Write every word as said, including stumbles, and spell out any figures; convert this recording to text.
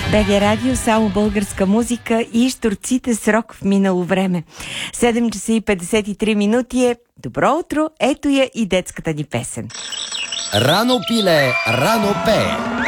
БГ Радио, само българска музика и щурците с рок в минало време. седем часа и петдесет и три минути е. Добро утро, ето я и детската ни песен. Рано пиле, рано пее.